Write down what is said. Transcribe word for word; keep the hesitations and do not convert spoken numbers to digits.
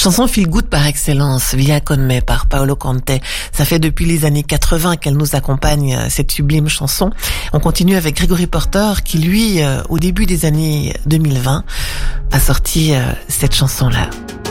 Chanson feel good par excellence, Via con me par Paolo Conte. Ça fait depuis les années quatre-vingts qu'elle nous accompagne, cette sublime chanson. On continue avec Gregory Porter qui, lui, au début des années deux mille vingt, a sorti cette chanson-là.